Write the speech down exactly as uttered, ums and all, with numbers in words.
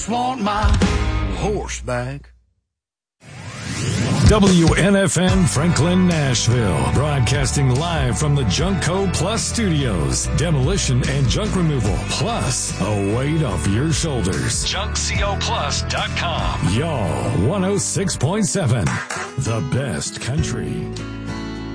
Want my horseback. W N F N Franklin, Nashville. Broadcasting live from the Junkco Plus Studios. Demolition and junk removal, plus a weight off your shoulders. junk co plus dot com. Y'all, one oh six point seven. The best country.